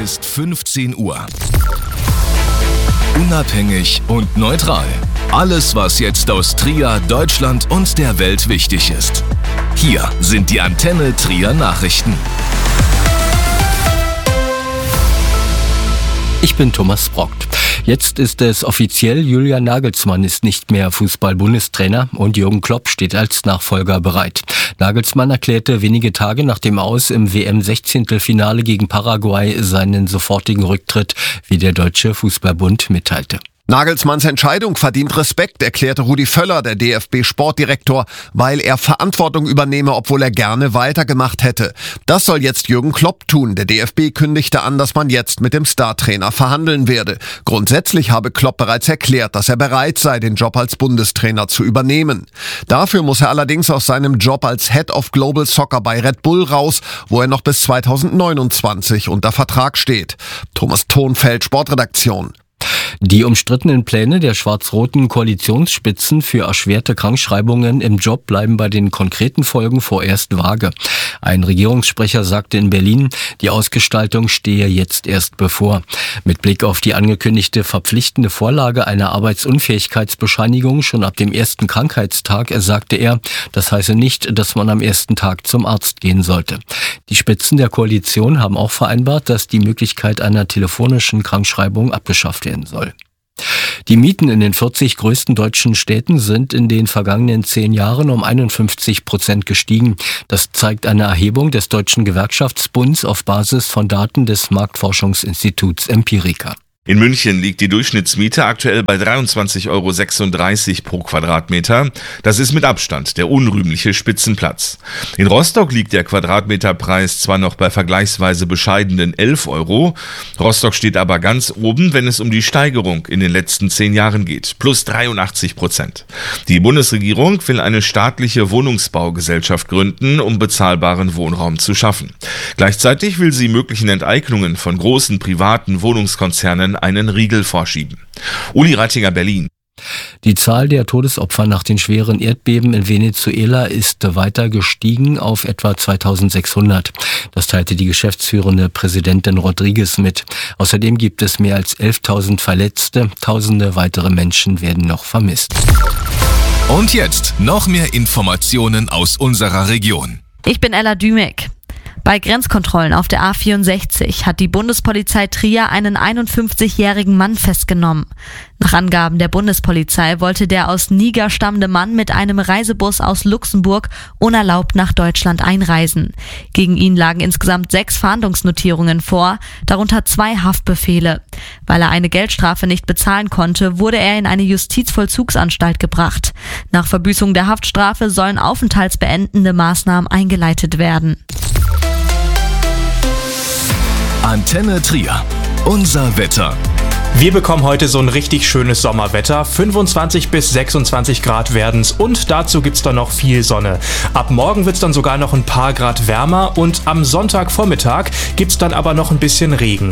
ist 15 Uhr. Unabhängig und neutral. Alles, was jetzt aus Trier, Deutschland und der Welt wichtig ist. Hier sind die Antenne Trier Nachrichten. Ich bin Thomas Brockt. Jetzt ist es offiziell, Julian Nagelsmann ist nicht mehr Fußball-Bundestrainer und Jürgen Klopp steht als Nachfolger bereit. Nagelsmann erklärte wenige Tage nach dem Aus im WM-16-Finale gegen Paraguay seinen sofortigen Rücktritt, wie der Deutsche Fußballbund mitteilte. Nagelsmanns Entscheidung verdient Respekt, erklärte Rudi Völler, der DFB-Sportdirektor, weil er Verantwortung übernehme, obwohl er gerne weitergemacht hätte. Das soll jetzt Jürgen Klopp tun. Der DFB kündigte an, dass man jetzt mit dem Startrainer verhandeln werde. Grundsätzlich habe Klopp bereits erklärt, dass er bereit sei, den Job als Bundestrainer zu übernehmen. Dafür muss er allerdings aus seinem Job als Head of Global Soccer bei Red Bull raus, wo er noch bis 2029 unter Vertrag steht. Thomas Thonfeld, Sportredaktion. Die umstrittenen Pläne der schwarz-roten Koalitionsspitzen für erschwerte Krankschreibungen im Job bleiben bei den konkreten Folgen vorerst vage. Ein Regierungssprecher sagte in Berlin, die Ausgestaltung stehe jetzt erst bevor. Mit Blick auf die angekündigte verpflichtende Vorlage einer Arbeitsunfähigkeitsbescheinigung schon ab dem ersten Krankheitstag, sagte er, das heiße nicht, dass man am ersten Tag zum Arzt gehen sollte. Die Spitzen der Koalition haben auch vereinbart, dass die Möglichkeit einer telefonischen Krankschreibung abgeschafft werden soll. Die Mieten in den 40 größten deutschen Städten sind in den vergangenen 10 Jahren um 51% gestiegen. Das zeigt eine Erhebung des Deutschen Gewerkschaftsbunds auf Basis von Daten des Marktforschungsinstituts Empirica. In München liegt die Durchschnittsmiete aktuell bei 23,36 € pro Quadratmeter. Das ist mit Abstand der unrühmliche Spitzenplatz. In Rostock liegt der Quadratmeterpreis zwar noch bei vergleichsweise bescheidenen 11 €. Rostock steht aber ganz oben, wenn es um die Steigerung in den letzten 10 Jahren geht. Plus 83%. Die Bundesregierung will eine staatliche Wohnungsbaugesellschaft gründen, um bezahlbaren Wohnraum zu schaffen. Gleichzeitig will sie möglichen Enteignungen von großen privaten Wohnungskonzernen einen Riegel vorschieben. Uli Rattinger, Berlin. Die Zahl der Todesopfer nach den schweren Erdbeben in Venezuela ist weiter gestiegen auf etwa 2600. Das teilte die geschäftsführende Präsidentin Rodriguez mit. Außerdem gibt es mehr als 11.000 Verletzte. Tausende weitere Menschen werden noch vermisst. Und jetzt noch mehr Informationen aus unserer Region. Ich bin Ella Dümek. Bei Grenzkontrollen auf der A64 hat die Bundespolizei Trier einen 51-jährigen Mann festgenommen. Nach Angaben der Bundespolizei wollte der aus Niger stammende Mann mit einem Reisebus aus Luxemburg unerlaubt nach Deutschland einreisen. Gegen ihn lagen insgesamt 6 Fahndungsnotierungen vor, darunter 2 Haftbefehle. Weil er eine Geldstrafe nicht bezahlen konnte, wurde er in eine Justizvollzugsanstalt gebracht. Nach Verbüßung der Haftstrafe sollen aufenthaltsbeendende Maßnahmen eingeleitet werden. Antenne Trier. Unser Wetter. Wir bekommen heute so ein richtig schönes Sommerwetter. 25 bis 26 Grad werden's und dazu gibt's dann noch viel Sonne. Ab morgen wird's dann sogar noch ein paar Grad wärmer und am Sonntagvormittag gibt's dann aber noch ein bisschen Regen.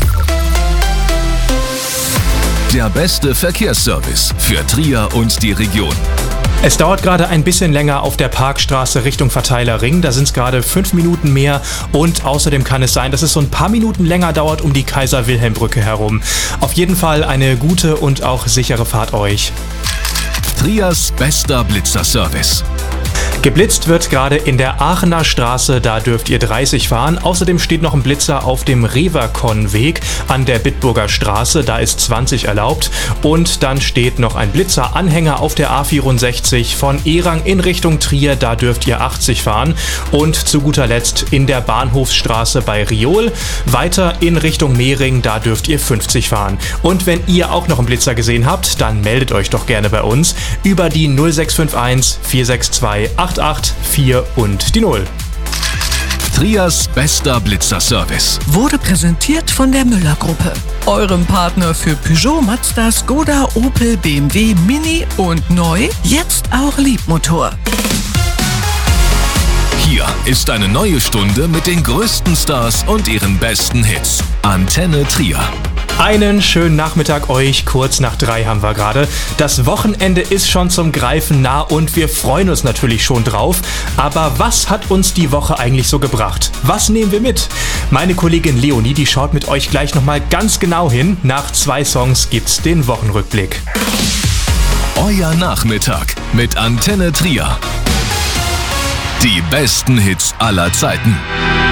Der beste Verkehrsservice für Trier und die Region. Es dauert gerade ein bisschen länger auf der Parkstraße Richtung Verteilerring. Da sind es gerade 5 Minuten mehr und außerdem kann es sein, dass es so ein paar Minuten länger dauert um die Kaiser-Wilhelm-Brücke herum. Auf jeden Fall eine gute und auch sichere Fahrt euch. Triers bester Blitzerservice. Geblitzt wird gerade in der Aachener Straße, da dürft ihr 30 fahren. Außerdem steht noch ein Blitzer auf dem Reverkon-Weg an der Bitburger Straße, da ist 20 erlaubt. Und dann steht noch ein Blitzer-Anhänger auf der A64 von Erang in Richtung Trier, da dürft ihr 80 fahren. Und zu guter Letzt in der Bahnhofsstraße bei Riol, weiter in Richtung Mehring, da dürft ihr 50 fahren. Und wenn ihr auch noch einen Blitzer gesehen habt, dann meldet euch doch gerne bei uns über die 0651 462 884 und die 0. Triers bester Blitzerservice. Wurde präsentiert von der Müller-Gruppe. Eurem Partner für Peugeot, Mazda, Skoda, Opel, BMW, Mini und neu, jetzt auch Liebmotor. Hier ist eine neue Stunde mit den größten Stars und ihren besten Hits. Antenne Trier. Einen schönen Nachmittag euch, kurz nach 3 haben wir gerade. Das Wochenende ist schon zum Greifen nah und wir freuen uns natürlich schon drauf. Aber was hat uns die Woche eigentlich so gebracht? Was nehmen wir mit? Meine Kollegin Leonie, die schaut mit euch gleich nochmal ganz genau hin. Nach 2 Songs gibt's den Wochenrückblick. Euer Nachmittag mit Antenne Trier. Die besten Hits aller Zeiten.